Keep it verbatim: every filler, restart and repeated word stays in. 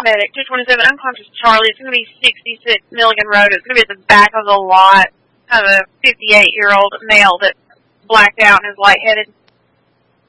diabetic. two twenty-seven, unconscious Charlie. It's going to be sixty-six Milligan Road. It's going to be at the back of the lot of a fifty-eight-year-old male that blacked out and is lightheaded.